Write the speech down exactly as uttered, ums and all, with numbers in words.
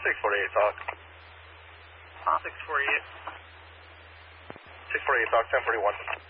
six forty-eight, talk. Huh? six forty-eight. six forty-eight, talk, ten forty-one.